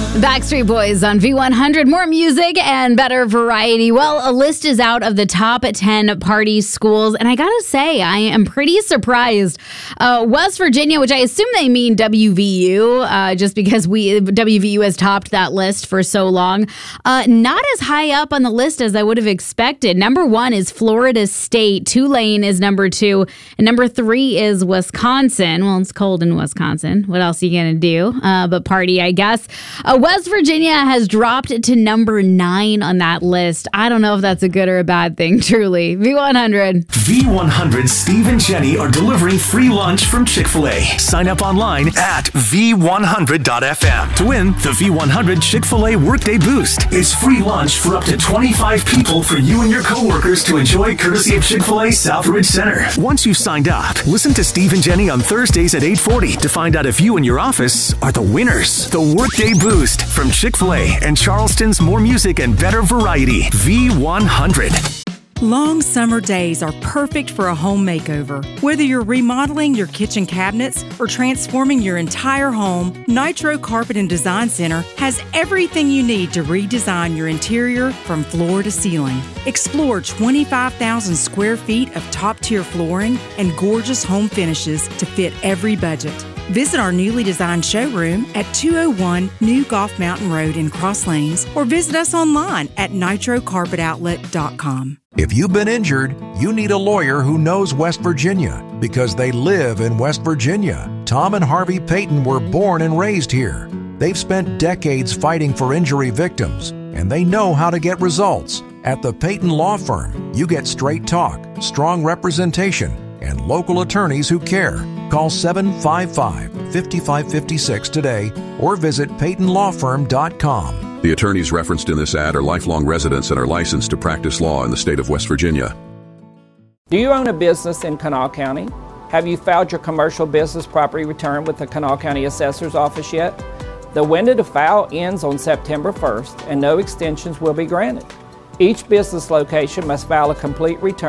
Backstreet Boys on V100. More music and better variety. Well, a list is out of the top 10 party schools, and I gotta say, I am pretty surprised. West Virginia, which I assume they mean WVU, just because WVU has topped that list for so long, not as high up on the list as I would have expected. Number 1 is Florida State. Tulane is number 2, and number 3 is Wisconsin. Well, it's cold in Wisconsin. What else are you gonna do? But party, I guess. West Virginia has dropped to number 9 on that list. I don't know if that's a good or a bad thing, truly. V100. V100 Steve and Jenny are delivering free lunch from Chick-fil-A. Sign up online at V100.fm to win the V100 Chick-fil-A Workday Boost. It's free lunch for up to 25 people for you and your coworkers to enjoy, courtesy of Chick-fil-A Southridge Center. Once you've signed up, listen to Steve and Jenny on Thursdays at 8:40 to find out if you and your office are the winners. The Workday Boost from Chick-fil-A and Charleston's more music and better variety. V100. Long summer days are perfect for a home makeover. Whether you're remodeling your kitchen cabinets or transforming your entire home, Nitro Carpet and Design Center has everything you need to redesign your interior from floor to ceiling. Explore 25,000 square feet of top-tier flooring and gorgeous home finishes to fit every budget. Visit our newly designed showroom at 201 New Golf Mountain Road in Cross Lanes or visit us online at nitrocarpetoutlet.com. If you've been injured, you need a lawyer who knows West Virginia because they live in West Virginia. Tom and Harvey Payton were born and raised here. They've spent decades fighting for injury victims, and they know how to get results. At the Payton Law Firm, you get straight talk, strong representation, and local attorneys who care. Call 755-5556 today or visit PaytonLawFirm.com. The attorneys referenced in this ad are lifelong residents and are licensed to practice law in the state of West Virginia. Do you own a business in Kanawha County? Have you filed your commercial business property return with the Kanawha County Assessor's Office yet? The window to file ends on September 1st and no extensions will be granted. Each business location must file a complete return